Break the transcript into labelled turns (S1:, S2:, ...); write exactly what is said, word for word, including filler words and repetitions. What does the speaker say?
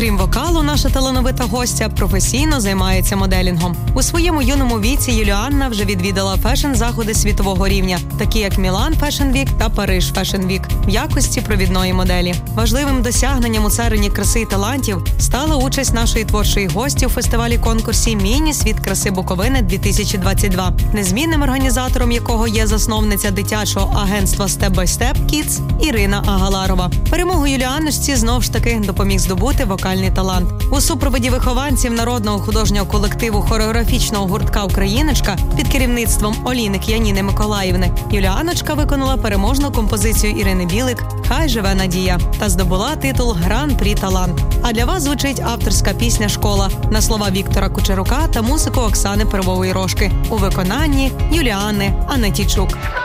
S1: Окрім вокалу, наша талановита гостя професійно займається моделінгом. У своєму юному віці Юліанна вже відвідала фешн-заходи світового рівня, такі як Мілан Fashion Week та Париж Fashion Week, в якості провідної моделі. Важливим досягненням у царині краси і талантів стала участь нашої творчої гості у фестивалі-конкурсі «Міні-світ краси Буковини-дві тисячі двадцять два», незмінним організатором якого є засновниця дитячого агентства Step by Step Kids Ірина Агаларова. Перемогу Юліаночці знов ж таки допоміг здобути вокальний талант. У супроводі вихованців народного художнього колективу хореографічного гуртка «Україночка» під керівництвом Оліник Яніни Миколаївни Юліаночка виконала переможну композицію Ірини Білик «Хай живе надія» та здобула титул Гран-прі Талант. А для вас звучить авторська пісня «Школа» на слова Віктора Кучерука та музику Оксани Первової Рожки у виконанні Юліани Анетійчук.